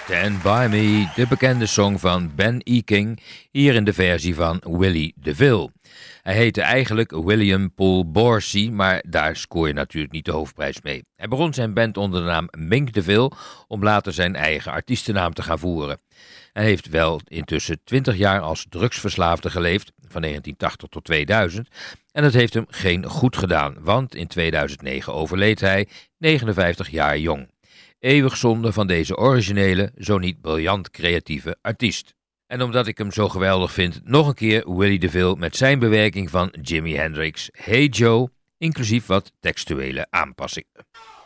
Stand By Me, de bekende song van Ben E. King, hier in de versie van Willie DeVille. Hij heette eigenlijk William Paul Borsey, maar daar scoor je natuurlijk niet de hoofdprijs mee. Hij begon zijn band onder de naam Mink DeVille, om later zijn eigen artiestennaam te gaan voeren. Hij heeft wel intussen 20 jaar als drugsverslaafde geleefd, van 1980 tot 2000, en het heeft hem geen goed gedaan, want in 2009 overleed hij, 59 jaar jong. Eeuwig zonde van deze originele, zo niet briljant creatieve artiest. En omdat ik hem zo geweldig vind, nog een keer Willie DeVille met zijn bewerking van Jimi Hendrix, Hey Joe, inclusief wat textuele aanpassingen.